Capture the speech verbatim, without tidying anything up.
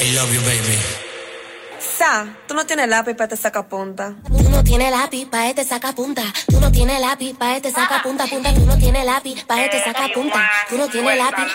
I love you, baby. Sa, tú no tienes lápiz para este sacapunta. Tú no tienes lápiz pa' este sacapunta. Tú no tienes lápiz pa' este sacapunta, punta. Tú no tienes lápiz pa' este sacapunta. Tú no tienes lápiz